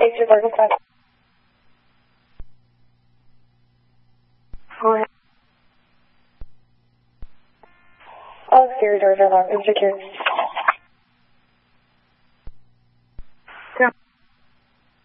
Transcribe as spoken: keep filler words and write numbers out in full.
exterior doors open. All exterior doors are locked and secured.